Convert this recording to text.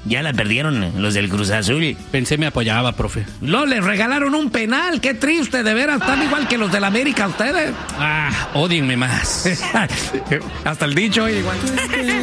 Ya la perdieron los del Cruz Azul. Pensé me apoyaba, profe. No, les regalaron un penal. Qué triste, de veras. Están igual que los del América ustedes. Ódienme más. Hasta el dicho, igual.